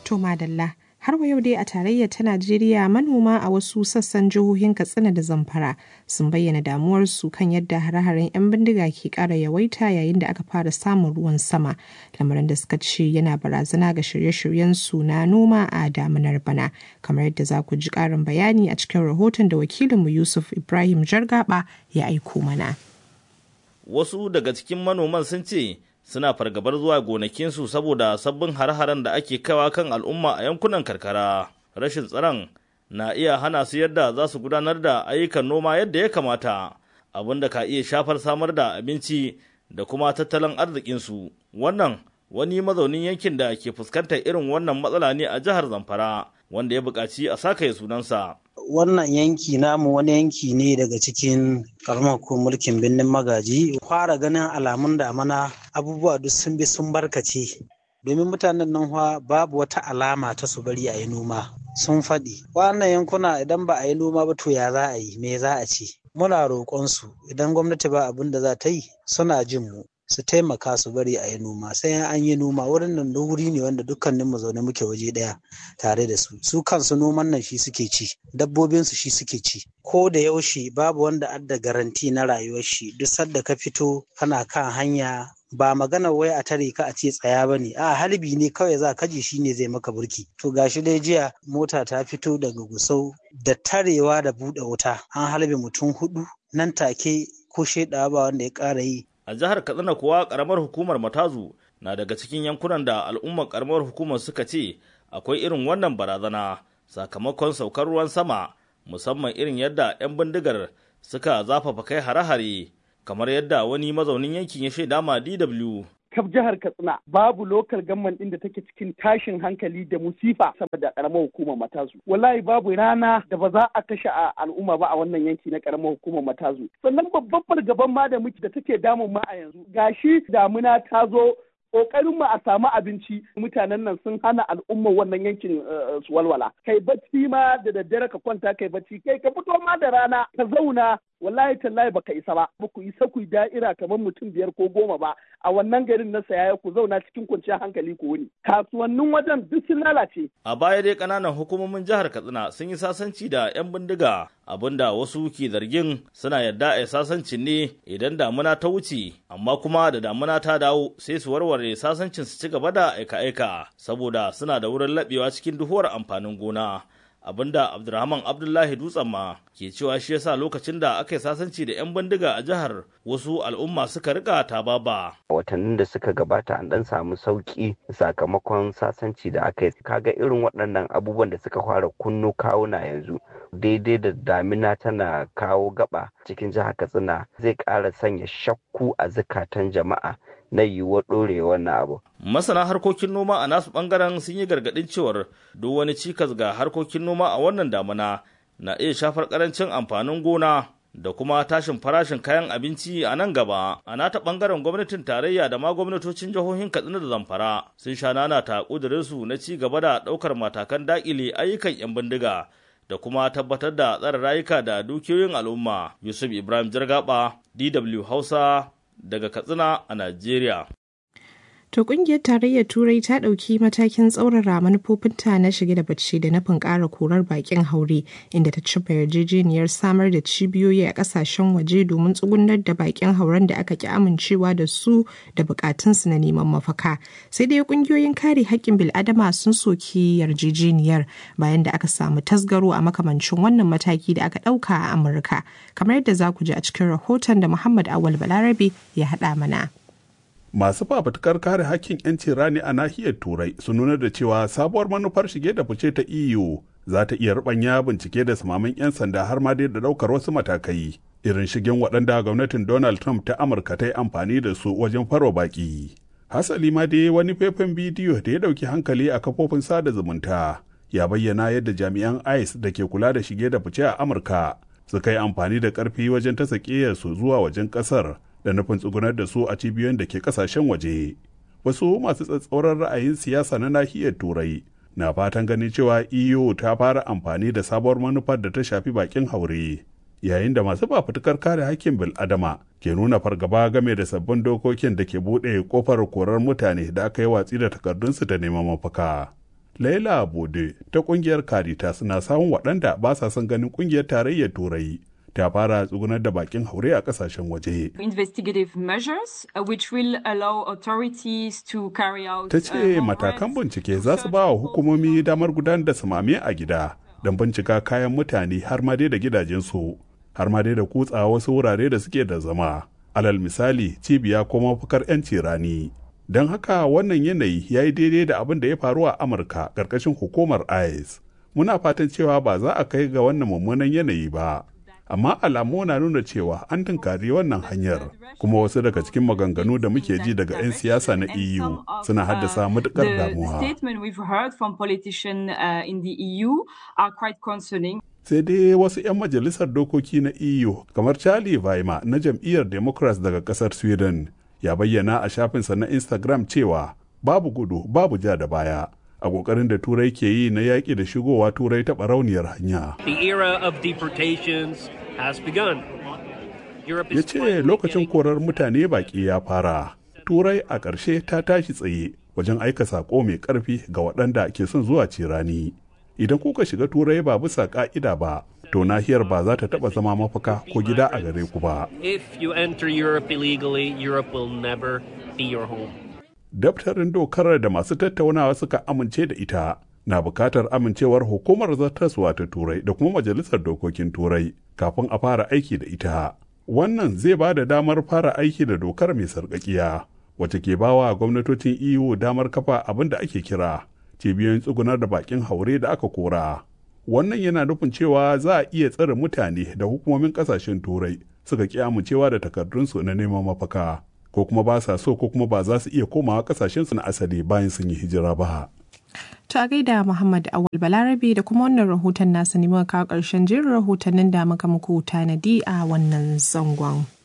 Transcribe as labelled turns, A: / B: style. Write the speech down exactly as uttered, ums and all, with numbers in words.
A: To madalla. Har wa yau dai a tarayyar ta Najeriya manoma a wasu sassan jihohin Katsina da Zamfara sun bayyana damuwarsu kan yadda hare-haren 'yan bindiga ke ƙara yawaita yayin da aka fara samun ruwan sama, lamarin da suka ce yana barazana ga shirye-shiryen su na noma a damunar bana. Kamar yadda za ku ji ƙarin bayani a cikin rahoton da wakilinmu Yusuf Ibrahim Jargaba ya aiko mana.
B: Wasu daga cikin manoman sun ce suna fargabar zuwa gonakinsu saboda sabbin har-haren da ake kaiwa kan al'umma a yankunan karkara. Rashin tsaron na iya hana su yadda za su gudanar da ayyukan noma yadda ya kamata, abin da ka iya shafar samar da abinci da kuma tattalin arzikinsu. Wannan wani mazaunin yankin da ke fuskantar irin wannan matsala ne a jihar Zamfara, wanda ya buƙaci a sakaye sunansa.
C: Wannan yanki namu wani yanki ne daga cikin karamar ko mulkin birnin Magaji. Fara ganin alamun damana abubuwa duk sun bi sun barkace. Domin mutanen nan fa babu wata alama ta su bari a yi noma. Sun faɗi. Wannan yankuna idan ba a yi noma ba to ya za a yi, me za a ce? Muna roƙonsu idan gwamnati ba abin da za ta yi suna jin mu. Su taimaka su bari a yi noma, sai an yi noma. Wurin nan wuri ne wanda dukkaninmu zaune muke waje ɗaya tare da su su kansu noman nan shi suke ci, dabbobinsu shi suke ci. Ko da yaushe babu wanda adda garanti na rayuwar shi. Duk sadda ka fito kana kan hanya ba magana wai a tare ka a ce tsaya ba ne, a halbi ne kawai za ka ji shi ne zai maka burki. To gashi dai jiya mota ta fito daga Gusau da tarewa da buɗe wuta an halbe mutum hudu nan take ko shaidawa ba wanda ya ƙara yi.
B: A jihar Katsina kuwa karamar hukumar Matazu na daga cikin yankunan da al'ummar karamar hukumar suka ce akwai irin wannan barazana sakamakon saukar ruwan sama, musamman irin yadda 'yan bindigar suka zafafa kai hare-hare, kamar yadda wani mazaunin yankin ya shaida ma D W.
D: Kaf jihar Katsina babu lokal gamman din da take cikin tashin hankali da musifa sama da karamar hukumar Matazu. Wallahi babu rana da ba za a kashe al'umma ba a wannan yanki na karamar hukumar Matazu. Sannan babban fargaban ma da muke da take damun ma a yanzu. Gashi damuna ta zo, ƙoƙarin mu a samu abinci, mutanen nan sun hana al'ummar wannan yankin su walwala. Kai bacci ma da daddare ka kwanta kai bacci, kai ka fito ma da rana ka zauna, wallahi tallahi baka isa ba. Ba ku isa ku da'ira kamar mutum biyar ko goma ba a wannan garin na Sayaya ku zauna cikin kwanciyar hankali ku wuni. Kasuwannin wajen duk sun lalace.
B: A baya dai ƙananan hukumomin jihar Katsina sun yi sasanci da 'yan bindiga, abinda wasu ke zargin suna yadda a sasancin ne idan damuna ta wuce, amma kuma da damuna ta dawo sai su warware sasancin su ci gaba da aika-aika saboda suna da wurin laɓewa cikin duhuwar amfanin gona. Abinda Abdulrahman Abdullahi Dutsen ma ke cewa shi yasa lokacin da aka yi sasanci da 'yan bindiga a jihar wasu al'umma suka rika tababa.
E: Watannin da suka gabata an dan samu sauki sakamakon sasanci da aka yi. Kaga irin waɗannan abubuwan da suka fara kunno kawuna yanzu daidai da damina tana kawo gaba cikin jihar Katsina zai ƙara sanya shakku a zukatan jama'a na yiwuwar ɗorewar na abu.
B: Masana harkokin noma a nasu ɓangaren sun yi gargaɗin cewar duk wani cikas ga harkokin noma a wannan damuna na iya shafar ƙarancin amfanin gona da kuma tashin farashin kayan abinci a nan gaba. A nata ɓangaren gwamnatin tarayya da ma gwamnatocin jihohin Katsina da Zamfara sun sha nanata ƙudurinsu na ci gaba da ɗaukar matakan daƙile ayyukan 'yan bindiga da kuma tabbatar da tsare rayuka da dukiyoyin al'umma. Yusuf Ibrahim Jargaba, D W Hausa, daga Katsina a Najeriya.
A: To kungiyar tarayyar Turai ta ɗauki matakin tsaurara manufofinta na shige da fice da nufin ƙara korar bakin haure, inda ta cimma yarjejeniyar samar da cibiyoyi a ƙasashen waje domin tsugunar da bakin hauren da aka ki amincewa da su da buƙatunsu na neman mafaka. Sai dai kungiyoyin kare haƙƙin bil'adama sun soki yarjejeniyar bayan da aka samu tasgaro a makamancin wannan mataki da aka ɗauka a Amurka, kamar yadda za ku ji a cikin rahoton da Muhammad Awal Balarabe ya haɗa mana.
F: Masu fafutukar kare hakkin 'yancin rani a nahiyar Turai sun nuna da cewa sabuwar manufar shige da fice ta E U za ta iya rubanya bincike da samamin 'yan sanda har ma dai da daukar wasu matakai irin shigen waɗanda gwamnatin Donald Trump ta Amurka ta yi amfani da su wajen farwa baki. Hasali ma dai wani faifan bidiyo da ya ɗauki hankali a kafofin sada zumunta ya bayyana yadda jami'an ICE da ke kula da shige da fice a Amurka suka yi amfani da ƙarfi wajen ta su zuwa wajen ƙasar da nufin tsugunar da su a cibiyoyin da ke kasashen waje. Wasu masu tsatsauran ra'ayin siyasa na nahiyar Turai na fatan ganin cewa E U ta fara amfani da sabuwar manufar da ta shafi bakin haure, yayin da masu fafutukar kare hakkin bil'adama ke nuna fargaba game da sabbin dokokin da ke buɗe kofar korar mutane da aka yi watsi da takardunsu da neman mafaka. Laila Bode ta kungiyar Caritas na samun waɗanda ba sa son ganin kungiyar tarayyar Turai ta fara tsugunar da bakin haure a kasashen waje.
G: Investigative measures which will allow authorities to carry out.
F: Ta ce matakan bincike za su ba wa hukumomi damar gudanar da samame a gida don bincika kayan mutane har ma dai da gidajensu, har ma dai da kutsa wasu wurare da suke da zama. Alal misali cibiya ko mafakar 'yanci rani. Don haka wannan yanayi ya yi daidai da abin da ya faru a Amurka ƙarƙashin hukumar I C E. Muna fatan cewa ba za a kai ga wannan mummunan yanayi ba. Amma alamu na nuna cewa an tunkari wannan hanyar, kuma wasu daga cikin maganganu da muke ji daga 'yan siyasa na E U suna haddasa matuƙar damuwa. Sai dai wasu 'yan majalisar dokoki na E U kamar Charlie Weimar na jam'iyyar Democrats daga ƙasar Sweden ya bayyana a shafinsa na Instagram cewa babu gudu babu ja da baya a ƙoƙarin da Turai ke yi na yaƙi da shigowa Turai ta barauniyar hanya. Ya ce lokacin korar mutane baƙi ya fara. Turai a ƙarshe ta tashi tsaye wajen aika saƙo mai ƙarfi ga waɗanda ke son zuwa cirani. Idan kuka shiga Turai ba bisa ƙa'ida ba, to nahiyar ba za ta taɓa zama mafaka ko gida a gare ku ba. Daftarin dokar da masu tattaunawa suka amince da ita na bukatar amincewar hukumar zartaswa ta Turai da kuma Majalisar Dokokin Turai kafin a fara aiki da ita. Wannan zai ba da damar fara aiki da dokar mai sarƙaƙiya, wacce ke bawa gwamnatocin E U damar kafa abin da ake kira cibiyoyin tsugunar da bakin haure da aka kora. Wannan yana nufin cewa za a iya tsare mutane da hukumomin ƙasashen Turai suka ƙi amincewa da takardunsu na neman mafaka. ko kuma ba sa so ko kuma ba za su iya komawa kasashensu na asali bayan sun yi hijira ba.
A: To a gaida Muhammad Awal Balarabe da kuma wannan rahoton nasa ne muka kawo ƙarshen jerin rahotannin da muka muku tanadi a wannan zangon.